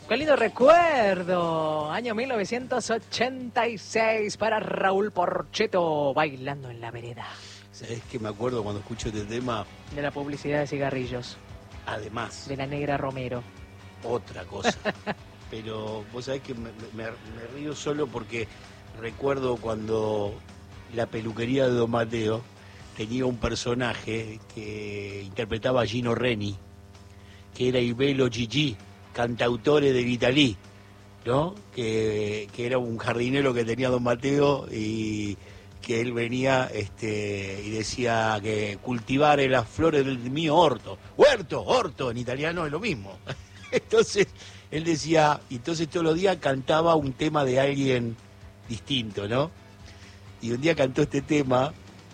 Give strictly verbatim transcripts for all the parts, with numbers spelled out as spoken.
¡Qué lindo recuerdo! Año mil novecientos ochenta y seis para Raúl Porchetto, Bailando en la Vereda. ¿Sabés qué me acuerdo cuando escucho este tema? De la publicidad de cigarrillos. Además. De la Negra Romero. Otra cosa. Pero vos sabés que me, me, me río solo porque recuerdo cuando la peluquería de Don Mateo tenía un personaje que interpretaba a Gino Reni, que era Ibelo Gigi, cantautore del Italí, ¿no? Que, que era un jardinero que tenía Don Mateo y que él venía este, y decía que cultivar las flores del mío orto. Huerto, orto, en italiano es lo mismo. Entonces, él decía, y entonces todos los días cantaba un tema de alguien distinto, ¿no? Y un día cantó este tema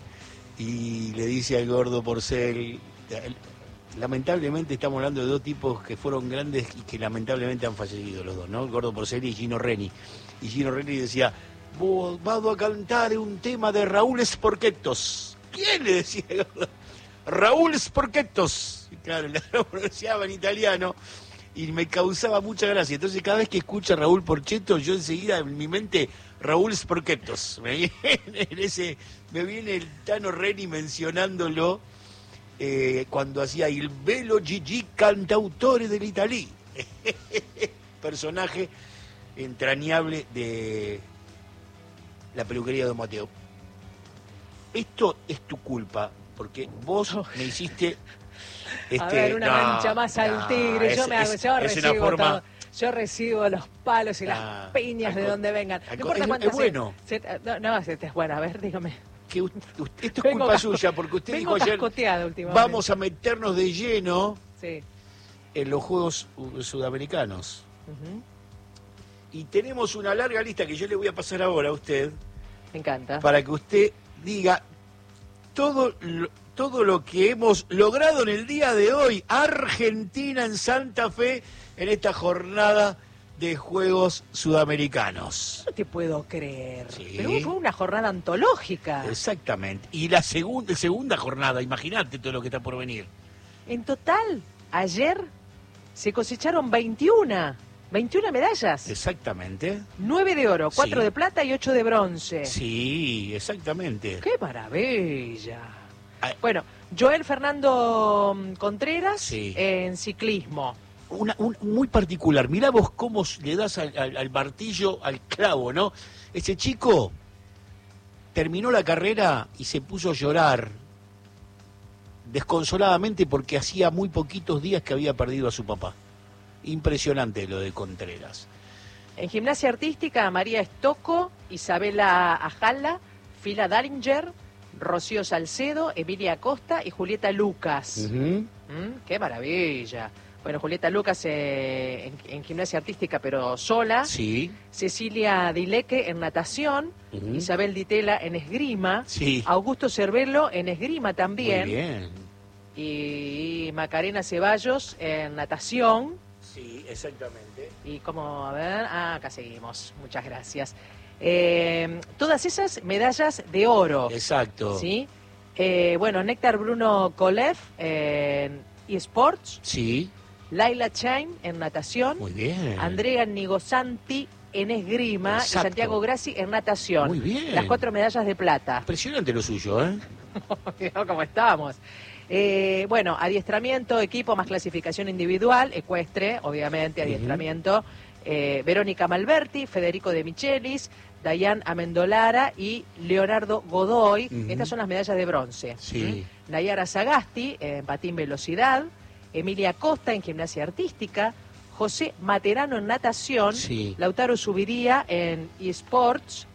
y le dice al gordo Porcel, lamentablemente estamos hablando de dos tipos que fueron grandes y que lamentablemente han fallecido los dos, ¿no? El gordo Porcel y Gino Reni. Y Gino Reni decía, vos vas a cantar un tema de Raúl Sporchettos. ¿Quién? Le decía el gordo. Raúl Sporchettos. Y claro, lo pronunciaba en italiano y me causaba mucha gracia. Entonces cada vez que escucha Raúl Porchetto, yo enseguida en mi mente, Raúl Sporchettos. Me viene, en ese, me viene el Tano Reni mencionándolo eh, cuando hacía Il Bello Gigi cantautore dell'Italì. Personaje entrañable de la peluquería de Don Mateo. Esto es tu culpa, porque vos oh. me hiciste... Este, a ver, una no, mancha más al no, tigre, es, yo me hago, es, yo es recibo forma... todo. Yo recibo los palos y las ah, piñas de donde vengan. No importa es, cuánto es bueno. Se, se, no, no, es bueno. A ver, dígame. Que usted, esto es culpa casco, suya, porque usted dijo ayer, vamos a meternos de lleno sí. en los Juegos Sudamericanos. Uh-huh. Y tenemos una larga lista que yo le voy a pasar ahora a usted. Me encanta. Para que usted diga todo lo, todo lo que hemos logrado en el día de hoy. Argentina en Santa Fe en esta jornada de Juegos Sudamericanos. No te puedo creer. Sí. Pero fue una jornada antológica. Exactamente. Y la segunda, segunda jornada, imagínate todo lo que está por venir. En total, ayer se cosecharon veintiuna. veintiuna medallas. Exactamente. nueve de oro, cuatro sí. de plata y ocho de bronce. Sí, exactamente. ¡Qué maravilla! Ay. Bueno, Joel Fernando Contreras sí. en ciclismo. Una, un, muy particular. Mirá vos cómo le das al, al, al martillo, al clavo, ¿no? Ese chico terminó la carrera y se puso a llorar desconsoladamente porque hacía muy poquitos días que había perdido a su papá. Impresionante lo de Contreras. En gimnasia artística, María Estocco, Isabela Ajala, Fila Daringer, Rocío Salcedo, Emilia Acosta y Julieta Lucas. Uh-huh. ¿Mm? ¡Qué maravilla! Bueno, Julieta Lucas eh, en, en gimnasia artística, pero sola. Sí. Cecilia Dileque en natación. Uh-huh. Isabel Ditela en esgrima. Sí. Augusto Cervello en esgrima también. Muy bien. Y Macarena Ceballos en natación. Sí, exactamente. Y como, a ver, ah, acá seguimos. Muchas gracias. Eh, todas esas medallas de oro. Exacto. ¿Sí? Eh, bueno, Néctar Bruno Kolev en eSports. Sí. Laila Chain en natación. Muy bien. Andrea Nigosanti en esgrima. Exacto. Y Santiago Grassi en natación. Muy bien. Las cuatro medallas de plata. Impresionante lo suyo, ¿eh? ¿Cómo estamos? Eh, bueno, adiestramiento, equipo más clasificación individual, ecuestre, obviamente, adiestramiento. Uh-huh. eh, Verónica Malberti, Federico De Michelis, Dayan Amendolara y Leonardo Godoy. Uh-huh. Estas son las medallas de bronce. Sí. ¿Mm? Nayara Sagasti en patín velocidad. Emilia Costa en gimnasia artística. José Materano en natación. Sí. Lautaro Subiría en eSports.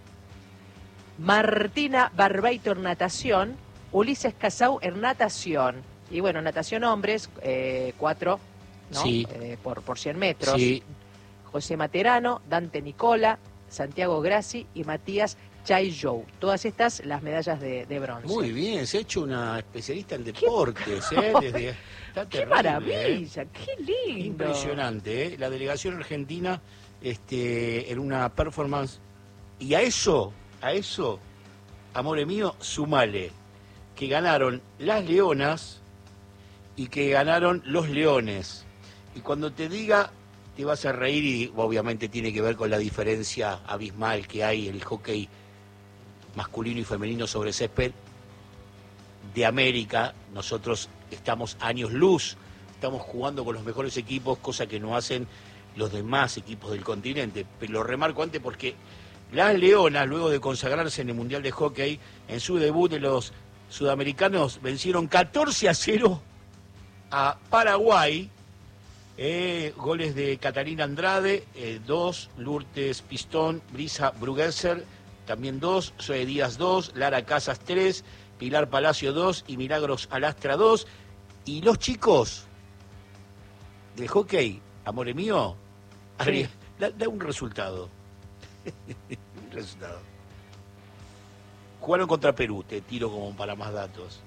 Martina Barbeito en natación. Ulises Casau en natación. Y bueno, natación hombres, eh, cuatro, ¿no? Sí. Eh, por, por cien metros. Sí. José Materano, Dante Nicola, Santiago Grassi y Matías Chaillou. Todas estas, las medallas de, de bronce. Muy bien, se ha hecho una especialista en deportes, ¿eh? Desde, está ¡Qué terrible, maravilla! ¿eh? ¡Qué lindo! Impresionante, ¿eh? La delegación argentina este, en una performance. Y a eso, a eso, amore mío, sumale que ganaron las leonas y que ganaron los leones. Y cuando te diga, te va a hacer reír y obviamente tiene que ver con la diferencia abismal que hay en el hockey masculino y femenino sobre césped de América. Nosotros estamos años luz, estamos jugando con los mejores equipos, cosa que no hacen los demás equipos del continente. Pero lo remarco antes porque las Leonas, luego de consagrarse en el Mundial de Hockey, en su debut de los sudamericanos, vencieron catorce a cero a Paraguay. Eh, goles de Catalina Andrade, eh, dos, Lourdes Pistón, Brisa Brugesser, también dos, Zoe Díaz dos, Lara Casas tres, Pilar Palacio dos y Milagros Alastra dos. Y los chicos del hockey, amore mío, Sí. da, da un resultado. un resultado. Jugaron contra Perú, te tiro como para más datos.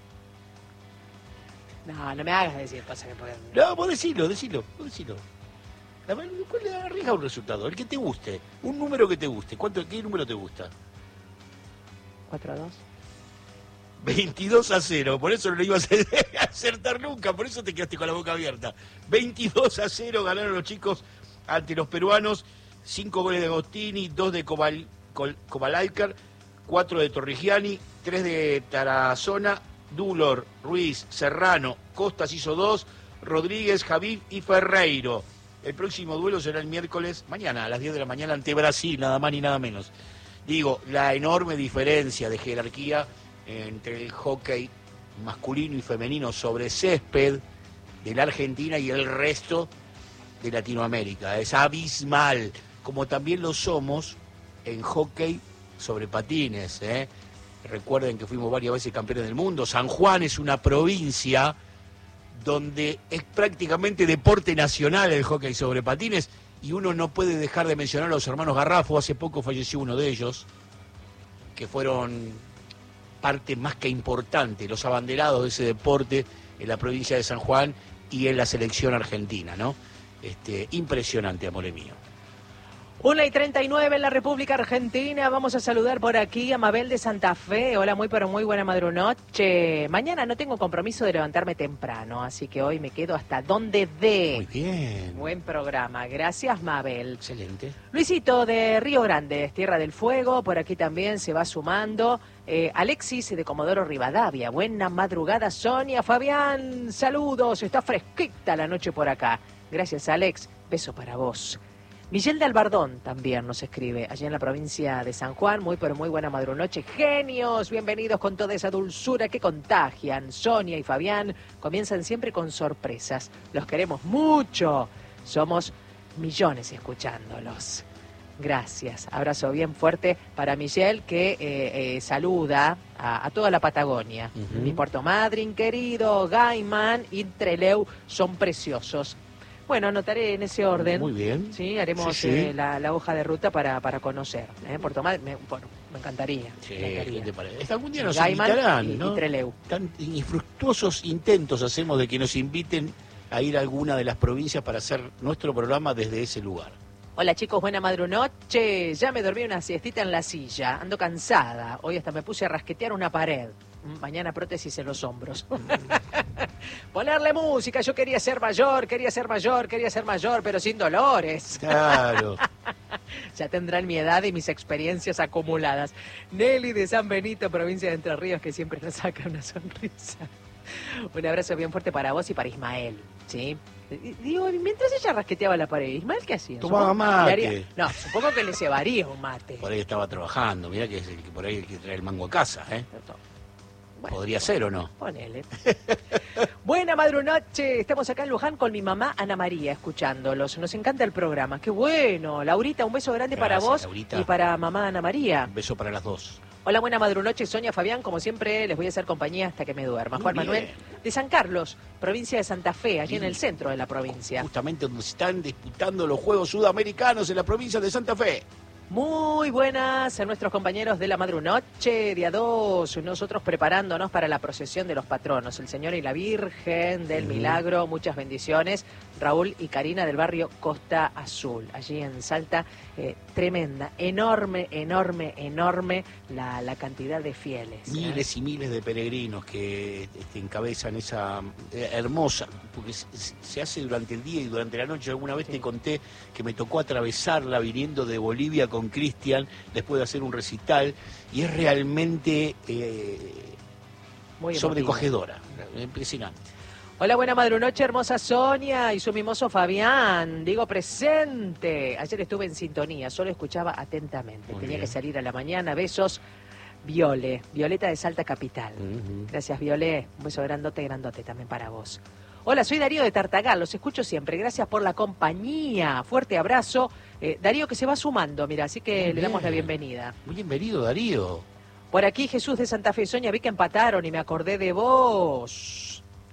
No, no me hagas decir cosas que pueden... No, vos decilo, decilo, vos decilo. La verdad, ¿cuál le arriesga un resultado? El que te guste, un número que te guste. ¿Cuánto, qué número te gusta? cuatro a dos. veintidós a cero, por eso no lo ibas a acertar nunca, por eso te quedaste con la boca abierta. veintidós a cero ganaron los chicos ante los peruanos, cinco goles de Agostini, dos de Koval, Kovalaikar, cuatro de Torrigiani, tres de Tarazona, Dulor, Ruiz, Serrano, Costas hizo dos, Rodríguez, Javid y Ferreiro. El próximo duelo será el miércoles, mañana a las diez de la mañana ante Brasil, nada más ni nada menos. Digo, la enorme diferencia de jerarquía entre el hockey masculino y femenino sobre césped de la Argentina y el resto de Latinoamérica. Es abismal, como también lo somos en hockey sobre patines, ¿eh? Recuerden que fuimos varias veces campeones del mundo. San Juan es una provincia donde es prácticamente deporte nacional el hockey sobre patines y uno no puede dejar de mencionar a los hermanos Garrafo. Hace poco falleció uno de ellos, que fueron parte más que importante, los abanderados de ese deporte en la provincia de San Juan y en la selección argentina, ¿no? Este, impresionante, amore mío. una y treinta y nueve en la República Argentina. Vamos a saludar por aquí a Mabel de Santa Fe. Hola, muy pero muy buena madrunoche. Mañana no tengo compromiso de levantarme temprano, así que hoy me quedo hasta donde dé. Muy bien. Buen programa. Gracias, Mabel. Excelente. Luisito de Río Grande, Tierra del Fuego, por aquí también se va sumando. Eh, Alexis de Comodoro Rivadavia. Buena madrugada, Sonia. Fabián, saludos. Está fresquita la noche por acá. Gracias, Alex. Beso para vos. Miguel de Albardón también nos escribe, allá en la provincia de San Juan. Muy, pero muy buena madrunoche. Genios, bienvenidos con toda esa dulzura que contagian. Sonia y Fabián comienzan siempre con sorpresas. Los queremos mucho. Somos millones escuchándolos. Gracias. Abrazo bien fuerte para Miguel, que eh, eh, saluda a, a toda la Patagonia. Uh-huh. Mi Puerto Madryn querido, Gaiman y Trelew son preciosos. Bueno, anotaré en ese orden. Muy bien. Sí, haremos sí, sí. Eh, la, la hoja de ruta para, para conocer. ¿eh? Puerto Madryn, me, bueno, me encantaría. Sí, me encantaría. ¿qué te parece? Algún día nos Gaiman invitarán, y, ¿no? y Trelew. Tan infructuosos intentos hacemos de que nos inviten a ir a alguna de las provincias para hacer nuestro programa desde ese lugar. Hola chicos, buena madrunoche. Ya me dormí una siestita en la silla. Ando cansada. Hoy hasta me puse a rasquetear una pared. Mañana prótesis en los hombros. Ponerle música. Yo quería ser mayor, quería ser mayor, quería ser mayor, pero sin dolores. Claro. Ya tendrán mi edad y mis experiencias acumuladas. Nelly de San Benito, provincia de Entre Ríos, que siempre nos saca una sonrisa. Un abrazo bien fuerte para vos y para Ismael, ¿sí? Digo, mientras ella rasqueteaba la pared, ¿Ismael qué hacía? Tomaba mate. Haría... No, supongo que le cebaría un mate. Por ahí estaba trabajando, mirá que es el que por ahí el que trae el mango a casa, ¿eh? Bueno, podría ser o no. Ponele. Buena madrunoche. Estamos acá en Luján con mi mamá Ana María escuchándolos. Nos encanta el programa. Qué bueno. Laurita, un beso grande Gracias, para vos Laurita. Y para mamá Ana María. Un beso para las dos. Hola, buena madrunoche. Sonia, Fabián, como siempre, les voy a hacer compañía hasta que me duerma. Muy Juan bien. Manuel de San Carlos, provincia de Santa Fe, allí Sí. en el centro de la provincia. Justamente donde se están disputando los Juegos Sudamericanos en la provincia de Santa Fe. Muy buenas a nuestros compañeros de la madrunoche, día dos, nosotros preparándonos para la procesión de los patronos, el Señor y la Virgen del Uh-huh. Milagro, muchas bendiciones Raúl y Karina del barrio Costa Azul, allí en Salta. Eh, tremenda, enorme, enorme, enorme la, la cantidad de fieles. ¿eh? Miles y miles de peregrinos que este, encabezan esa eh, hermosa, porque se, se hace durante el día y durante la noche. Alguna vez sí. te conté que me tocó atravesarla viniendo de Bolivia con Cristian después de hacer un recital, y es realmente eh, Muy sobrecogedora, impresionante. Hola, buena madrunoche, hermosa Sonia y su mimoso Fabián. Digo presente. Ayer estuve en sintonía, solo escuchaba atentamente. Muy Tenía bien. que salir a la mañana. Besos, Viole, Violeta de Salta Capital. Uh-huh. Gracias, Viole. Un beso grandote, grandote también para vos. Hola, soy Darío de Tartagal, los escucho siempre. Gracias por la compañía. Fuerte abrazo. Eh, Darío que se va sumando, mira, así que Muy le bien. damos la bienvenida. Muy bienvenido, Darío. Por aquí, Jesús de Santa Fe. Sonia, vi que empataron y me acordé de vos.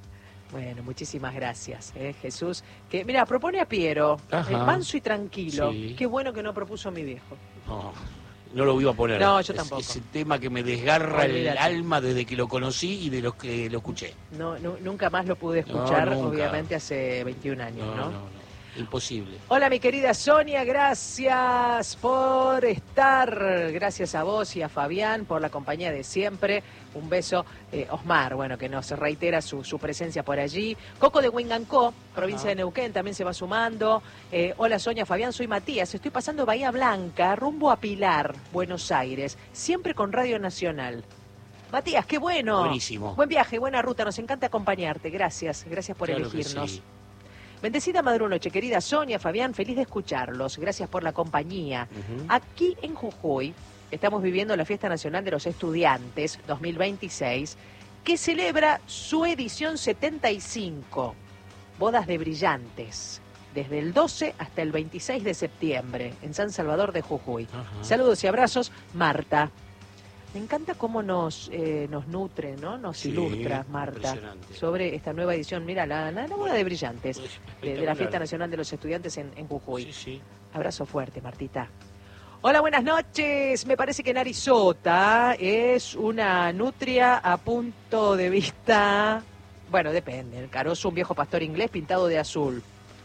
Bueno, muchísimas gracias, eh, Jesús. Que mira, propone a Piero, eh, manso y tranquilo. Sí. Qué bueno que no propuso mi viejo. No, no lo iba a poner. No, yo tampoco. Es, es el tema que me desgarra Olvídate. el alma desde que lo conocí y de los que lo escuché. No, no nunca más lo pude escuchar, no, obviamente hace veintiún años, ¿no? No, no, no. Imposible. Hola, mi querida Sonia, gracias por estar. Gracias a vos y a Fabián por la compañía de siempre. Un beso. Eh, Osmar, bueno, que nos reitera su, su presencia por allí. Coco de Huingancó, provincia Ajá. de Neuquén, también se va sumando. Eh, hola, Sonia, Fabián, soy Matías. Estoy pasando Bahía Blanca, rumbo a Pilar, Buenos Aires, siempre con Radio Nacional. Matías, qué bueno. Buenísimo. Buen viaje, buena ruta. Nos encanta acompañarte. Gracias, gracias por claro elegirnos. Bendecida madrunoche, querida Sonia, Fabián, feliz de escucharlos. Gracias por la compañía. Uh-huh. Aquí en Jujuy estamos viviendo la Fiesta Nacional de los Estudiantes dos mil veintiséis, que celebra su edición setenta y cinco. Bodas de Brillantes, desde el doce hasta el veintiséis de septiembre, en San Salvador de Jujuy. Uh-huh. Saludos y abrazos, Marta. Me encanta cómo nos eh, nos nutre, ¿no? Nos sí, ilustra, Marta, sobre esta nueva edición. Mira, la, la, la boda de Brillantes, de, de la Fiesta Nacional de los Estudiantes en, en Jujuy. Sí, sí. Abrazo fuerte, Martita. Hola, buenas noches. Me parece que Narizota es una nutria a punto de vista... Bueno, depende. El carozo, un viejo pastor inglés pintado de azul.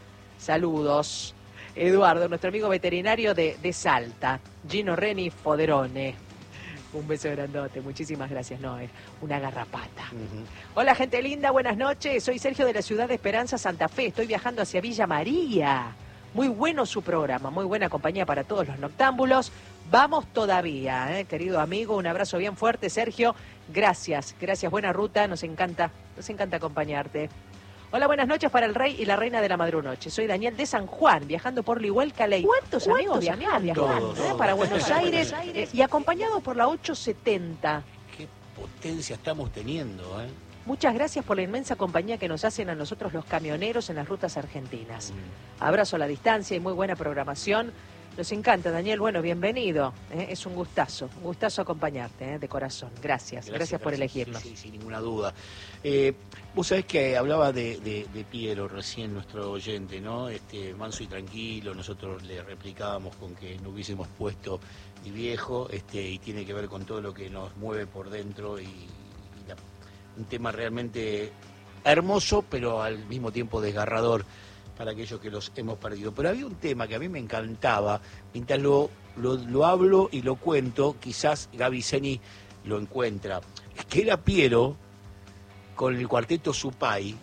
Saludos. Eduardo, nuestro amigo veterinario de, de Salta. Gino Reni Foderone. Un beso grandote, muchísimas gracias. No, es una garrapata. Uh-huh. Hola, gente linda, buenas noches. Soy Sergio de la ciudad de Esperanza, Santa Fe. Estoy viajando hacia Villa María. Muy bueno su programa, muy buena compañía para todos los noctámbulos. Vamos todavía, ¿eh? Querido amigo, un abrazo bien fuerte, Sergio. Gracias, gracias, buena ruta, nos encanta, nos encanta acompañarte. Hola, buenas noches para el rey y la reina de la madrunoche. Soy Daniel de San Juan, viajando por Lihuel, Caley. ¿Cuántos, ¿Cuántos amigos viajando, viajando todos, eh? para Buenos Aires eh, y acompañado por la ocho setenta? Qué potencia estamos teniendo, ¿eh? Muchas gracias por la inmensa compañía que nos hacen a nosotros los camioneros en las rutas argentinas. Mm. Abrazo a la distancia y muy buena programación. Nos encanta, Daniel. Bueno, bienvenido. ¿eh? Es un gustazo, un gustazo acompañarte, ¿eh? de corazón. Gracias, gracias, gracias por gracias. elegirnos. Sí, sí, sin ninguna duda. Eh, vos sabés que hablaba de, de, de Piero recién, nuestro oyente, ¿no? Este, manso y tranquilo, nosotros le replicábamos con que no hubiésemos puesto ni viejo, este, y tiene que ver con todo lo que nos mueve por dentro y, y la, un tema realmente hermoso, pero al mismo tiempo desgarrador para aquellos que los hemos perdido. Pero había un tema que a mí me encantaba, mientras lo, lo, lo hablo y lo cuento, quizás Gaby Zeni lo encuentra, que era Piero con el cuarteto Supay,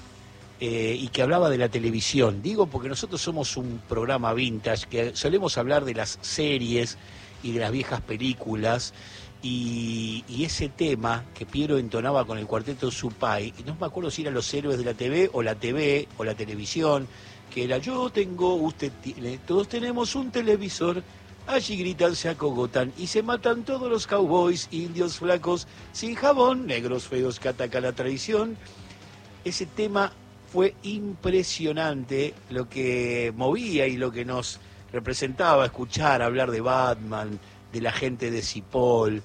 eh, y que hablaba de la televisión. Digo porque nosotros somos un programa vintage, que solemos hablar de las series y de las viejas películas, y, y ese tema que Piero entonaba con el cuarteto Supay, y no me acuerdo si eran Los Héroes de la T V o la T V o la televisión, que era yo tengo, usted tiene, todos tenemos un televisor, allí gritan, se acogotan y se matan todos los cowboys, indios flacos, sin jabón, negros feos que atacan la tradición. Ese tema fue impresionante, lo que movía y lo que nos representaba escuchar hablar de Batman, de la gente de Cipoll,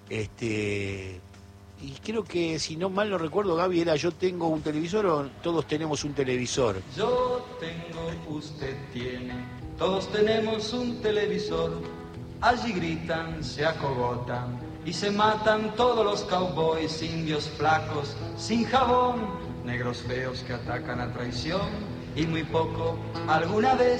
este, y creo que, si no mal no recuerdo, Gaby, era yo tengo un televisor o todos tenemos un televisor. Yo tengo, usted tiene, todos tenemos un televisor, allí gritan, se acogotan y se matan todos los cowboys, indios flacos, sin jabón, negros feos que atacan a traición. y muy poco alguna vez.